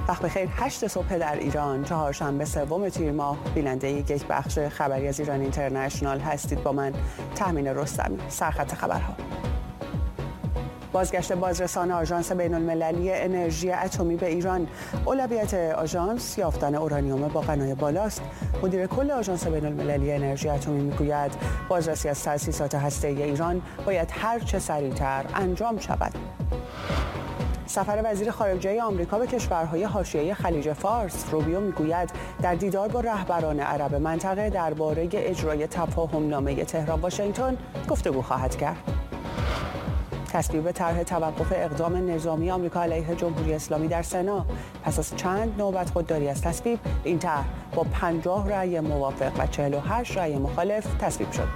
وقت بخیر. 8 صبح در ایران، چهارشنبه سوم تیر ماه، بیننده یک بخش خبری از ایران اینترنشنال هستید. با من تامین رستمی. سرخط خبرها: بازگشت بازرسان آژانس بین‌المللی انرژی اتمی به ایران. اولویت آژانس یافتن اورانیوم با غنای بالاست. مدیر کل آژانس بین‌المللی انرژی اتمی میگوید بازرسی از تأسیسات هسته‌ای ایران باید هر چه سریعتر انجام شود. سفر وزیر خارجه آمریکا به کشورهای حاشیه خلیج فارس، روبیو میگوید در دیدار با رهبران عرب منطقه درباره اجرای تفاهم‌نامه تهران واشنگتن گفتگو خواهد کرد. تصویب طرح توقف اقدام نظامی آمریکا علیه جمهوری اسلامی در سنا. پس از چند نوبت خودداری از تصویب، این طرح با 50 رأی موافق و 48 رأی مخالف تصویب شد.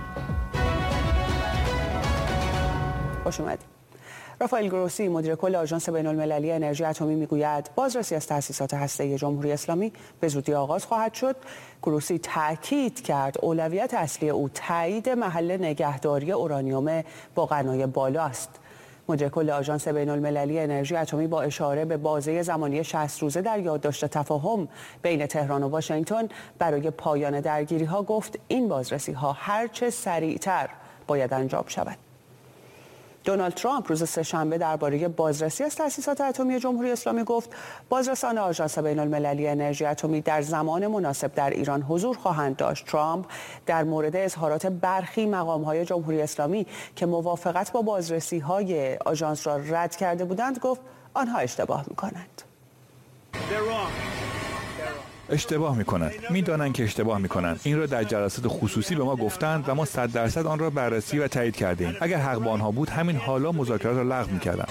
خوش اومدید. رافائل گروسی، مدیر کل آژانس بین‌المللی انرژی اتمی میگوید بازرسی از تأسیسات هسته‌ای جمهوری اسلامی به زودی آغاز خواهد شد. گروسی تاکید کرد اولویت اصلی او تایید محل نگهداری اورانیوم با غنای بالا است. مدیر کل آژانس بین‌المللی انرژی اتمی با اشاره به بازه زمانی 60 روزه در یادداشت تفاهم بین تهران و واشنگتن برای پایان درگیری‌ها گفت این بازرسی‌ها هرچه سریعتر باید انجام شود. دونالد ترامپ روز سه‌شنبه درباره بازرسی از تأسیسات اتمی جمهوری اسلامی گفت بازرسان آژانس بین‌المللی انرژی اتمی در زمان مناسب در ایران حضور خواهند داشت. ترامپ در مورد اظهارات برخی مقام‌های جمهوری اسلامی که موافقت با بازرسی‌های آژانس را رد کرده بودند گفت آنها اشتباه می‌کنند. اشتباه میکنند. میدانند که اشتباه میکنند. این را در جلسات خصوصی به ما گفتند و ما 100% آن را بررسی و تایید کردیم. اگر حق با آنها بود همین حالا مذاکرات را لغو میکردند.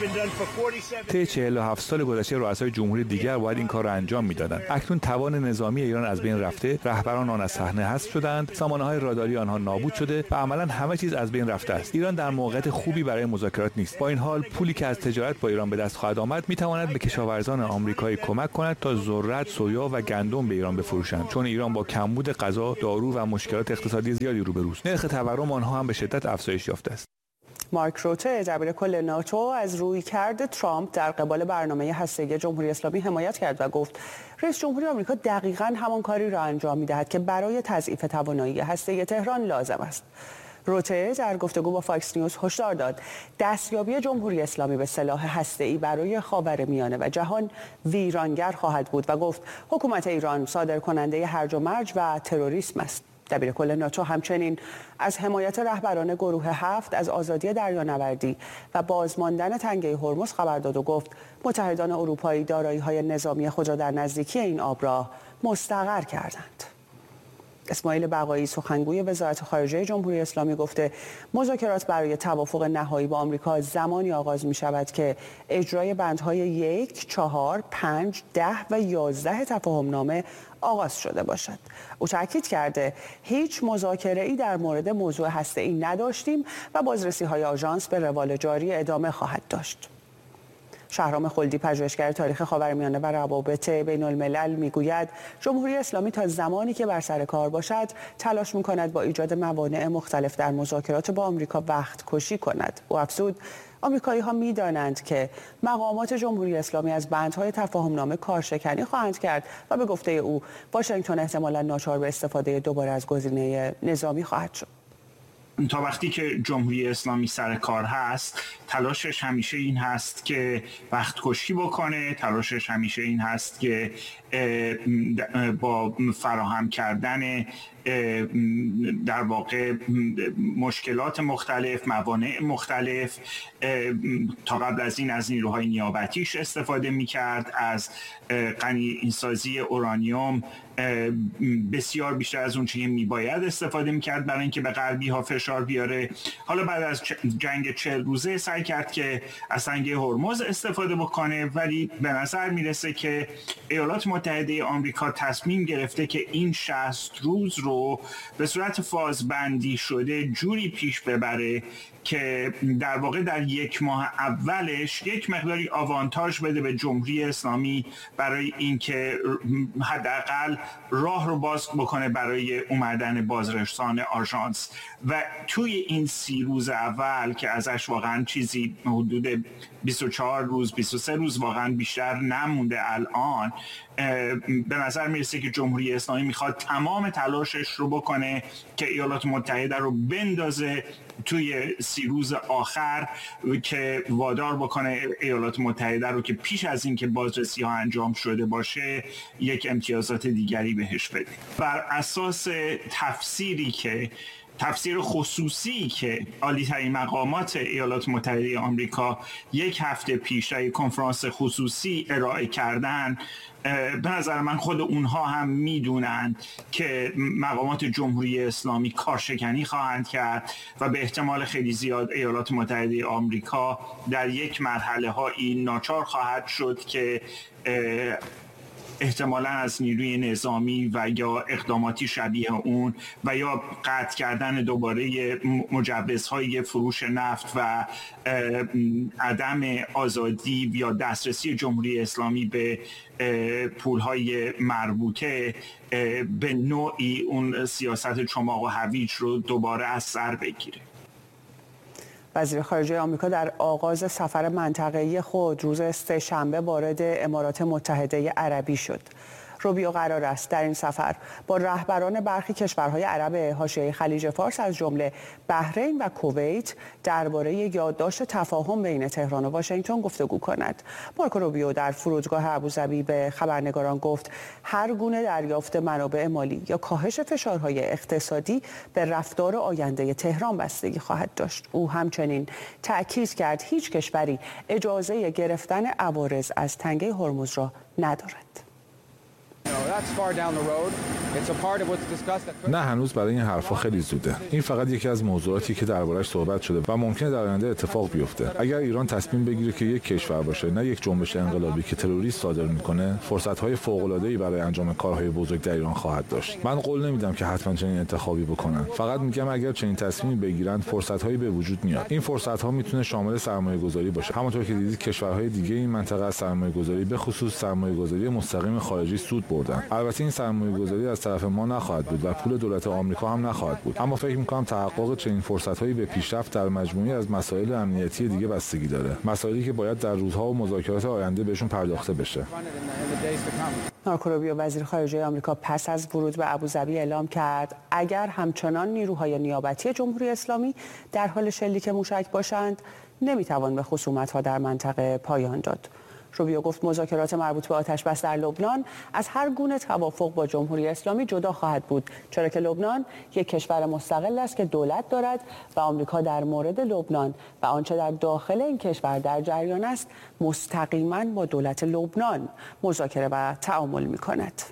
طی 47 سال گذشته رؤسای جمهوری دیگر باید این کار را انجام میدادند. اکنون توان نظامی ایران از بین رفته، رهبران آن از صحنه حذف شدند، سامانه‌های راداری آنها نابود شده و عملاً همه چیز از بین رفته است. ایران در موقعیت خوبی برای مذاکرات نیست. با این حال پولی که از تجارت با ایران به دست خواهد آمد میتواند به کشاورزان آمریکایی کمک کند تا ذرت، سویا و گندم به ایران بفروشند، چون ایران با کمبود غذا، دارو و مشکلات اقتصادی زیادی روبروست. نرخ تورم آنها هم به شدت افزایش یافته است. مارک روته، دبیر کل ناتو، از رویکرد ترامپ در قبال برنامه هسته‌ای جمهوری اسلامی حمایت کرد و گفت رئیس جمهوری آمریکا دقیقاً همان کاری را انجام می‌دهد که برای تضعیف توانایی هسته‌ای تهران لازم است. روته در گفتگو با فاکس نیوز هشدار داد دستیابی جمهوری اسلامی به سلاح هسته‌ای برای خاورمیانه و جهان ویرانگر خواهد بود و گفت حکومت ایران صادرکننده هرج و مرج و تروریسم است. دبیر کل ناتو همچنین از حمایت رهبران گروه 7 از آزادی دریانوردی و بازماندن تنگه هرمز خبر داد و گفت متحدان اروپایی دارایی‌های نظامی خود را در نزدیکی این آبراه مستقر کردند. اسماعیل بقایی، سخنگوی وزارت خارجه جمهوری اسلامی، گفته مذاکرات برای توافق نهایی با آمریکا زمانی آغاز می شود که اجرای بندهای 1، 4، 5، 10 و 11 تفاهم‌نامه آغاز شده باشد. او تاکید کرده هیچ مذاکره‌ای در مورد موضوع هسته‌ای نداشتیم و بازرسی‌های آژانس به روال جاری ادامه خواهد داشت. شهرام خلدی، پژوهشگر تاریخ خاورمیانه و روابط بین الملل، میگوید جمهوری اسلامی تا زمانی که بر سر کار باشد تلاش می‌کند با ایجاد موانع مختلف در مذاکرات با آمریکا وقت کشی کند. او افزود آمریکایی‌ها می‌دانند که مقامات جمهوری اسلامی از بندهای تفاهم‌نامه کارشکنی خواهند کرد و به گفته او واشنگتن احتمالاً ناچار به استفاده دوباره از گزینه نظامی خواهد شد. تا وقتی که جمهوری اسلامی سر کار هست، تلاشش همیشه این هست که وقت کشی بکنه، تلاشش همیشه این هست که با فراهم کردن در واقع مشکلات مختلف، موانع مختلف، تا قبل از این از نیروهای نیابتیش استفاده می‌کرد، از غنی‌سازی اورانیوم بسیار بیشتر از اون چیزی میباید استفاده میکرد برای اینکه به غربی ها فشار بیاره. حالا بعد از جنگ 40 روزه سعی کرد که از تنگه هرمز استفاده بکنه، ولی به نظر میرسه که ایالات متحده آمریکا تصمیم گرفته که این 60 روز رو به صورت فازبندی شده جوری پیش ببره که در واقع در یک ماه اولش یک مقداری آوانتاژ بده به جمهوری اسلامی برای اینکه حداقل راه رو باز بکنه برای اومدن بازرسان آژانس. و توی این 30 روز اول که ازش واقعا چیزی حدود 24 روز 23 روز واقعا بیشتر نمونده الان، به نظر میرسه که جمهوری اسلامی میخواد تمام تلاشش رو بکنه که ایالات متحده رو بندازه توی 30 روز آخر که وادار بکنه ایالات متحده رو که پیش از این که بازرسی ها انجام شده باشه یک امتیازات دیگری بهش بده. بر اساس تفسیر خصوصی که عالی‌ترین مقامات ایالات متحده آمریکا یک هفته پیش در یک کنفرانس خصوصی ارائه کردن، به نظر من خود اونها هم میدونن که مقامات جمهوری اسلامی کارشکنی خواهند کرد و به احتمال خیلی زیاد ایالات متحده آمریکا در یک مرحله هایی ناچار خواهد شد که احتمالاً از نیروی نظامی و یا اقداماتی شبیه اون و یا قطع کردن دوباره مجوزهای فروش نفت و عدم آزادی یا دسترسی جمهوری اسلامی به پولهای مربوطه به نوعی اون سیاست چماق و هویج رو دوباره از سر بگیره. وزیر خارجه آمریکا در آغاز سفر منطقه‌ای خود روز سه‌شنبه وارد امارات متحده عربی شد. روبیو قرار است در این سفر با رهبران برخی کشورهای عرب حاشیه خلیج فارس از جمله بحرین و کویت درباره یادداشت تفاهم بین تهران و واشنگتن گفتگو کند. مارکو روبیو در فرودگاه ابوظبی به خبرنگاران گفت هر گونه دریافت منابع مالی یا کاهش فشارهای اقتصادی به رفتار آینده تهران بستگی خواهد داشت. او همچنین تأکید کرد هیچ کشوری اجازه گرفتن عوارض از تنگه هرمز را ندارد. نه، هنوز برای این حرفا خیلی زوده. این فقط یکی از موضوعاتی که درباره‌اش صحبت شده و ممکنه در آینده اتفاق بیفته. اگر ایران تصمیم بگیره که یک کشور باشه نه یک جنبش انقلابی که تروریست صادر میکنه، فرصت‌های فوق‌العاده‌ای برای انجام کارهای بزرگ در ایران خواهد داشت. من قول نمیدم که حتما چنین انتخابی بکنن. فقط میگم اگر چنین تصمیمی بگیرن، فرصت‌هایی به وجود میاد. این فرصت‌ها میتونه شامل سرمایه‌گذاری باشه. همونطور که دیدید کشورهای دیگه این منطقه از سرمایه‌گذاری به خصوص سرمایه‌گذاری مستقیم خارجی سود بردن. البته این سرمایه‌گذاری از طرف ما نخواهد بود و پول دولت آمریکا هم نخواهد بود، اما فکر می‌کنم تحقق چنین فرصت‌هایی به پیشرفت در مجموعه‌ای از مسائل امنیتی دیگه بستگی داره، مسائلی که باید در روزها و مذاکرات آینده بهشون پرداخته بشه. مارکو روبیو وزیر خارجه آمریکا پس از ورود به ابوظبی اعلام کرد اگر همچنان نیروهای نیابتی جمهوری اسلامی در حال شلیک موشک باشند نمی‌توان به خصومت‌ها در منطقه پایان داد. روبیو گفت مذاکرات مربوط به آتش‌بس در لبنان از هر گونه توافق با جمهوری اسلامی جدا خواهد بود، چرا که لبنان یک کشور مستقل است که دولت دارد و آمریکا در مورد لبنان و آنچه در داخل این کشور در جریان است مستقیما با دولت لبنان مذاکره و تعامل می‌کند.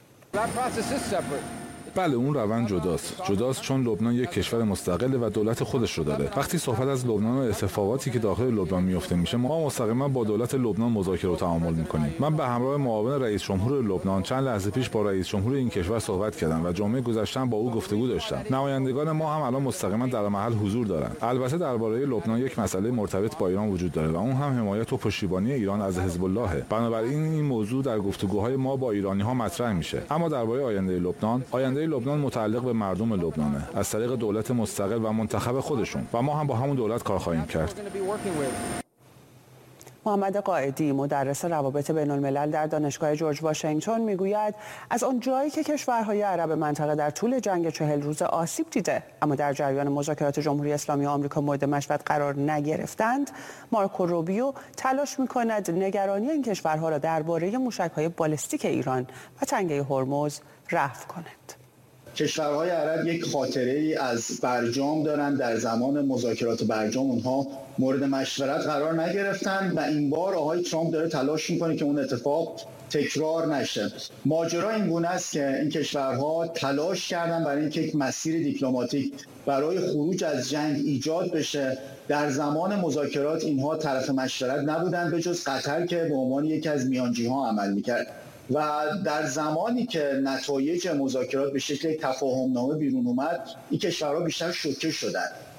بله، اون روند جداست چون لبنان یک کشور مستقله و دولت خودش رو داره. وقتی صحبت از لبنان و اتفاقاتی که داخل لبنان میفته میشه، ما مستقیما با دولت لبنان مذاکره و تعامل میکنیم. من به همراه معاون رئیس جمهور لبنان چند لحظه پیش با رئیس جمهور این کشور صحبت کردم و جمعه گذشته با او گفتگو داشتم. نمایندگان ما هم الان مستقیما در محل حضور دارن. البته درباره لبنان یک مسئله مرتبط با ایران وجود داره و اون هم حمایت و پشتیبانی ایران از حزب الله. بنابراین این موضوع در گفتگوهای ما با ایرانی‌ها مطرح میشه. اما درباره آینده لبنان متعلق به مردم لبنانه از طریق دولت مستقل و منتخب خودشون و ما هم با همون دولت کار خواهیم کرد. محمد قائدی مدرس روابط بین الملل در دانشگاه جورج واشنگتن میگوید از آن جایی که کشورهای عرب منطقه در طول جنگ 40 روز آسیب دیده اما در جریان مذاکرات جمهوری اسلامی و آمریکا مورد مشورت قرار نگرفتند، مارکو روبیو تلاش می‌کند نگرانی این کشورها را درباره موشک‌های بالستیک ایران و تنگه هرمز رفع کند. کشورهای عرب یک خاطره‌ای از برجام دارن. در زمان مذاکرات برجام اونها مورد مشورت قرار نگرفتن و این بار آقای ترامپ داره تلاش میکنه که اون اتفاق تکرار نشه. ماجرا این گونه است که این کشورها تلاش کردن برای اینکه یک مسیر دیپلماتیک برای خروج از جنگ ایجاد بشه. در زمان مذاکرات اینها طرف مشورت نبودن به جز قطر که به عنوان یکی از میانجی‌ها عمل میکرد و در زمانی که نتایج مذاکرات به شکل تفاهمنامه بیرون اومد این کشورها بیشتر شوکه شدند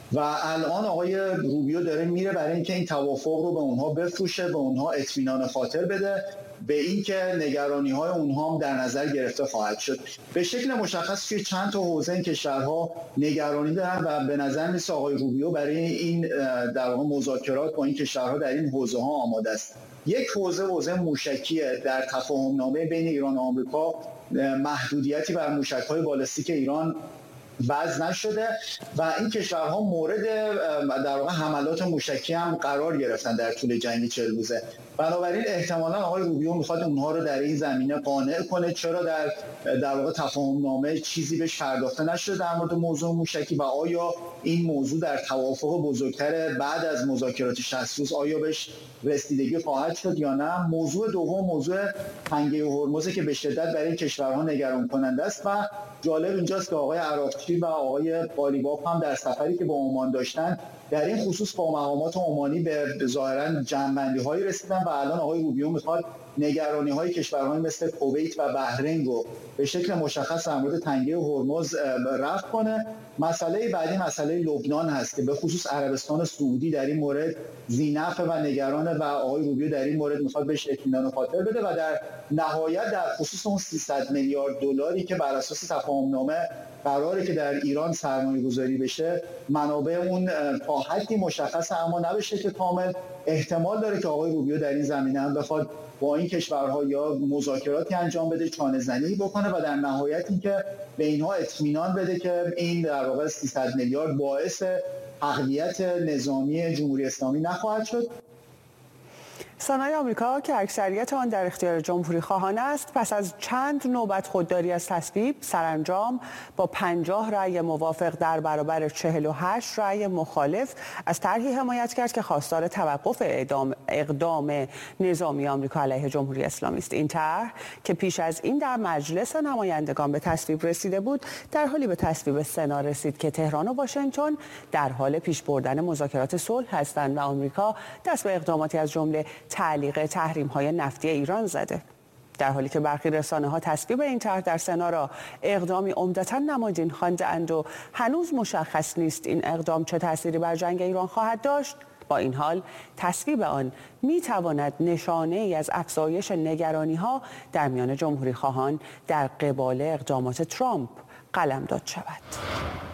و الان آقای روبیو داره میره برای اینکه این توافق رو به اونها بفروشه، به اونها اطمینان خاطر بده به اینکه نگرانی‌های اونها هم در نظر گرفته خواهد شد. به شکل مشخص توی چند تا حوزه این کشورها نگرانی دارن و به نظر میاد آقای روبیو برای این در واقع مذاکرات با این کشورها در این حوزه‌ها آماده است. یک حوزه موشکیه. در تفاهم‌نامه بین ایران و آمریکا محدودیتی بر موشک‌های بالستیک ایران وضع نشده و این کشورها مورد در واقع حملات موشکی هم قرار گرفتن در طول جنگ 40 روزه. بنابراین احتمالاً آقای روبیو میخواد اونها رو در این زمینه قانع کنه. چرا در واقع تفاهم‌نامه چیزی بهش پرداخته نشده در مورد موضوع موشکی و آیا این موضوع در توافق بزرگتر بعد از مذاکرات 60 روز آیا بهش رسیدگی خواهد شد یا نه؟ موضوع دوم موضوع تنگه هرمز که به شدت برای این کشورها نگران کننده است و جالب اینجاست که آقای عراقچی و آقای قالیباف هم در سفری که با عمان داشتن در این خصوص با مقامات عمانی به ظاهرا جمع‌بندی‌هایی رسیدن و الان آقای روبیو میخواد نگرانی‌های کشورهای مثل کویت و بحرین رو به شکل مشخص در مورد تنگه هرمز رفع کنه. مسئله بعدی مسئله لبنان هست که به خصوص عربستان سعودی در این مورد ذی‌نفع و نگرانه و آقای روبیو در این مورد میخواد بهش اطمینان خاطر بده و در نهایت در خصوص اون 300 میلیارد دلاری که بر اساس تفاهم‌نامه قراره که در ایران سرمایه‌گذاری بشه، منابع اون تا حدی مشخصه اما نبشه که کامل. احتمال داره که آقای روبیو در این زمینه هم بخواد با این کشورها یا مذاکراتی انجام بده، چانه‌زنی بکنه و در نهایت اینکه به اینها اطمینان بده که این در واقع 300 میلیارد باعث تقویت نظامی جمهوری اسلامی نخواهد شد. سنای آمریکا که اکثریت آن در اختیار جمهوری خواهان است، پس از چند نوبت خودداری از تصویب سرانجام با 50 رأی موافق در برابر 48 رأی مخالف از طرحی حمایت کرد که خواستار توقف اقدام نظامی آمریکا علیه جمهوری اسلامی است. این طرح که پیش از این در مجلس نمایندگان به تصویب رسیده بود، در حالی به تصویب سنا رسید که تهران و واشنگتن در حال پیش بردن مذاکرات صلح هستند و آمریکا دست به اقداماتی از جمله تعلیق تحریم‌های نفتی ایران زده. در حالی که برخی رسانه‌ها تصویب این طرح در سنا را اقدامی عمدتاً نمادین خوانده‌اند و هنوز مشخص نیست این اقدام چه تأثیری بر جنگ ایران خواهد داشت، با این حال تصویب آن می‌تواند نشانه‌ای از افزایش نگرانی‌ها در میان جمهوری‌خواهان در قبال اقدامات ترامپ قلمداد شود.